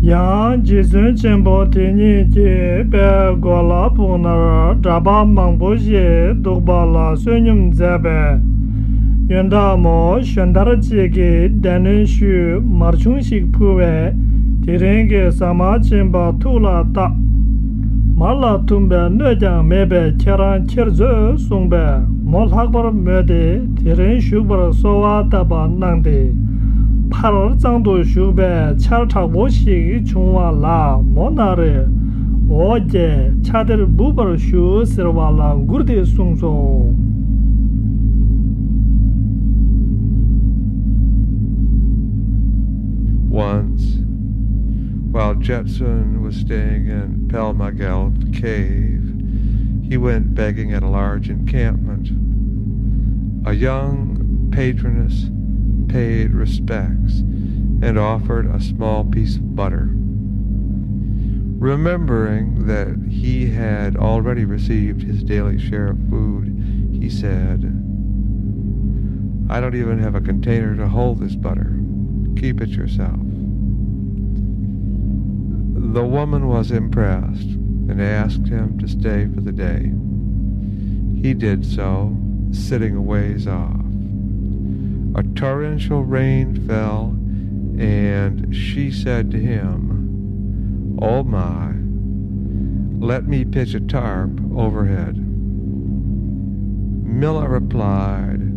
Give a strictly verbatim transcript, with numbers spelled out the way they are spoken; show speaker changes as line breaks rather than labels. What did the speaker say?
Yang Jisun Chenpo Tini Ki Be Gola Punar Draba Mangpo Shi Dukba La Sunyum Zebe Yunda Mo Shendar Chigi Danin Shu Marchung Shik Puwe Tiringi Sama Chenpa Tula Ta Mala Tumbe Nöjang Mebe Keran Kerzo Sungbe Mol Hakbar Möde Tirin Shukbar Sowa Taba Nangdi 팔 정도 슈베 차차고시 중와라 모나르 어제 차들 무버 슈 스르와라 구르데 숭소
Once, while Jetsun was staying in Pelmagel cave, he went begging at a large encampment. A young patroness paid respects and offered a small piece of butter. Remembering that he had already received his daily share of food, he said, "I don't even have a container to hold this butter. Keep it yourself." The woman was impressed and asked him to stay for the day. He did so, sitting a ways off. A torrential rain fell, and she said to him, "Oh my, let me pitch a tarp overhead." Milla replied,